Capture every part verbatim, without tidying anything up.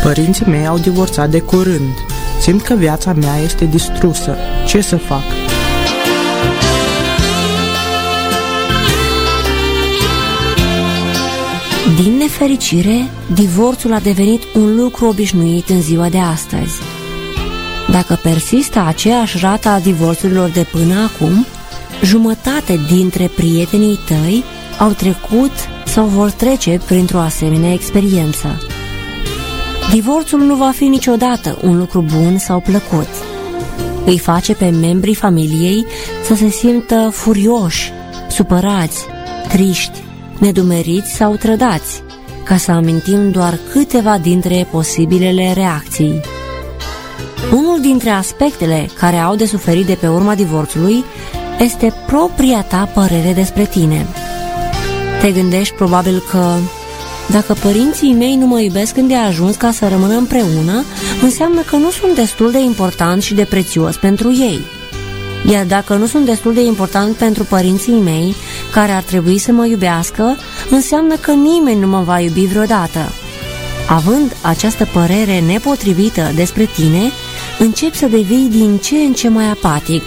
Părinții mei au divorțat de curând. Simt că viața mea este distrusă. Ce să fac? Din nefericire, divorțul a devenit un lucru obișnuit în ziua de astăzi. Dacă persistă aceeași rată a divorțurilor de până acum, jumătate dintre prietenii tăi au trecut sau vor trece printr-o asemenea experiență. Divorțul nu va fi niciodată un lucru bun sau plăcut. Îi face pe membrii familiei să se simtă furioși, supărați, triști, nedumeriți sau trădați, ca să amintim doar câteva dintre posibilele reacții. Unul dintre aspectele care au de suferit de pe urma divorțului este propria ta părere despre tine. Te gândești probabil că dacă părinții mei nu mă iubesc îndeajuns ca să rămână împreună, înseamnă că nu sunt destul de important și de prețios pentru ei. Iar dacă nu sunt destul de important pentru părinții mei, care ar trebui să mă iubească, înseamnă că nimeni nu mă va iubi vreodată. Având această părere nepotrivită despre tine, începi să devii din ce în ce mai apatic.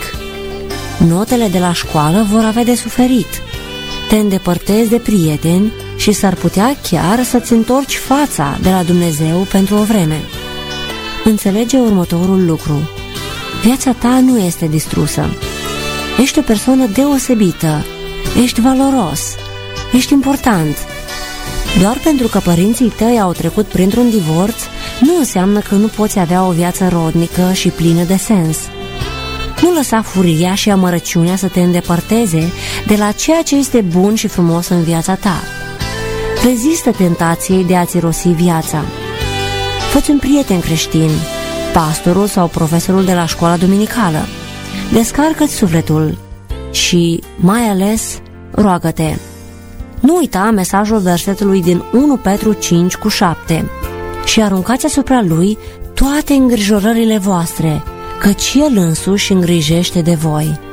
Notele de la școală vor avea de suferit. Te îndepărtezi de prieteni și s-ar putea chiar să-ți întorci fața de la Dumnezeu pentru o vreme. Înțelege următorul lucru. Viața ta nu este distrusă. Ești o persoană deosebită. Ești valoros. Ești important. Doar pentru că părinții tăi au trecut printr-un divorț, nu înseamnă că nu poți avea o viață rodnică și plină de sens. Nu lăsa furia și amărăciunea să te îndepărteze de la ceea ce este bun și frumos în viața ta. Rezistă tentației de a-ți irosi viața. Fă-ți un prieten creștin, pastorul sau profesorul de la școala duminicală. Descarcă-ți sufletul și, mai ales, roagă-te. Nu uita mesajul versetului din unu Petru cinci cu șapte. Și aruncați asupra lui toate îngrijorările voastre, căci el însuși îngrijește de voi.